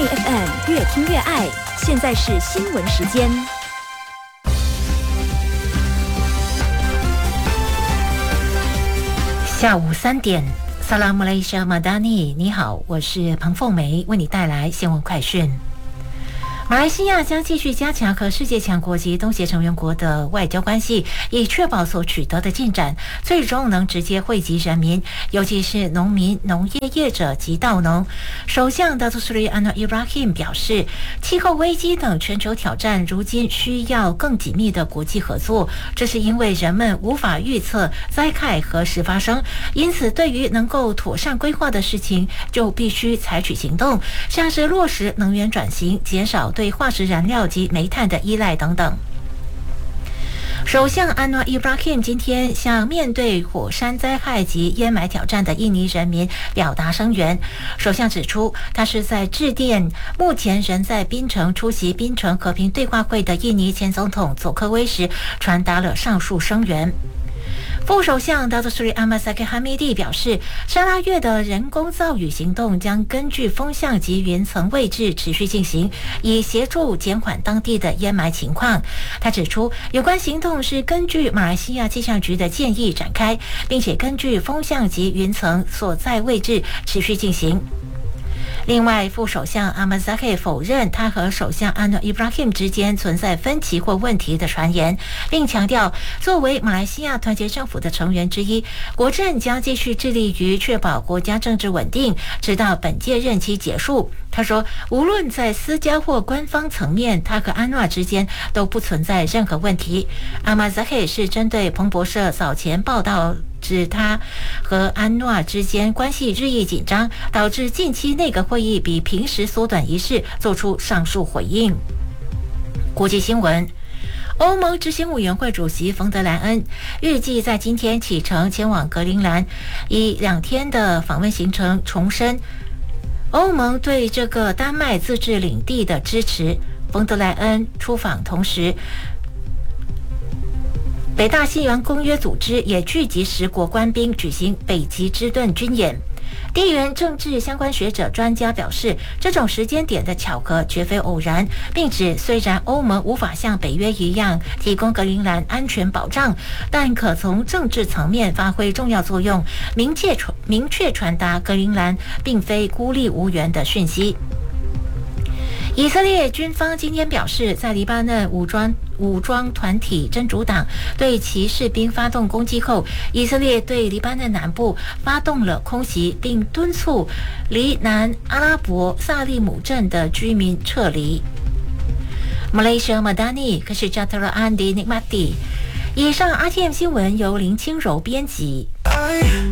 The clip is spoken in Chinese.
内 FM 越听越爱，现在是新闻时间。 下午3点，萨拉姆雷沙马达尼，你好，我是彭凤梅，为你带来新闻快讯。马来西亚将继续加强和世界强国及东协成员国的外交关系，以确保所取得的进展最终能直接惠及人民，尤其是农民、农业业者及稻农。首相达图斯里安诺伊布拉希姆表示，气候危机等全球挑战如今需要更紧密的国际合作，这是因为人们无法预测灾害何时发生，因此对于能够妥善规划的事情就必须采取行动，像是落实能源转型，减少对化石燃料及煤炭的依赖等等。首相安诺伊布拉希姆今天向面对火山灾害及淹埋挑战的印尼人民表达声援。首相指出，他是在致电目前仍在槟城出席槟城和平对话会的印尼前总统佐科威时，传达了上述声援。副首相达图斯里阿马萨克哈米蒂表示，沙拉越的人工造雨行动将根据风向及云层位置持续进行，以协助减缓当地的淹埋情况。他指出，有关行动是根据马来西亚气象局的建议展开，并且根据风向及云层所在位置持续进行。另外，副首相阿马扎克否认他和首相安诺伊布拉希姆之间存在分歧或问题的传言，并强调，作为马来西亚团结政府的成员之一，国政将继续致力于确保国家政治稳定，直到本届任期结束。他说，无论在私交或官方层面，他和安诺之间都不存在任何问题。阿马扎克是针对彭博社早前报道指他和安诺之间关系日益紧张，导致近期内阁会议比平时缩短一事，做出上述回应。国际新闻，欧盟执行委员会主席冯德莱恩预计在今天启程前往格陵兰，以2天的访问行程重申欧盟对这个丹麦自治领地的支持。冯德莱恩出访同时，北大西洋公约组织也聚集10国官兵举行北极之盾军演。地缘政治相关学者专家表示，这种时间点的巧合绝非偶然，并指虽然欧盟无法像北约一样提供格陵兰安全保障，但可从政治层面发挥重要作用，明确传达格陵兰并非孤立无援的讯息。以色列军方今天表示，在黎巴嫩武装团体真主党对其士兵发动攻击后，以色列对黎巴嫩南部发动了空袭，并敦促黎南阿拉伯萨利姆镇的居民撤离。马来西亚马达尼可是加特拉安迪尼马蒂。以上 RTM 新闻由林清柔编辑。